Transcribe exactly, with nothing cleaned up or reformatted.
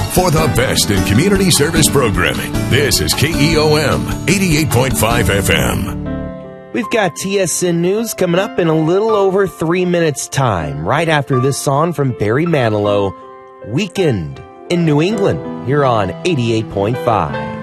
for the best in community service programming. This is K E O M eighty-eight point five F M. We've got T S N News coming up in a little over three minutes' time, right after this song from Barry Manilow, Weekend in New England, here on eighty-eight point five.